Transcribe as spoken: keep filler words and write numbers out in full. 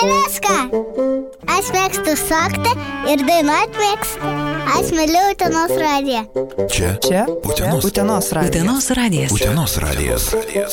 viską. Aš mėgstu šokti ir dainuoti mėgstu. Aš myliu Utenos radiją. Čia? Čia? Utenos. Utenos radijas. Utenos radijas. Utenos radijas.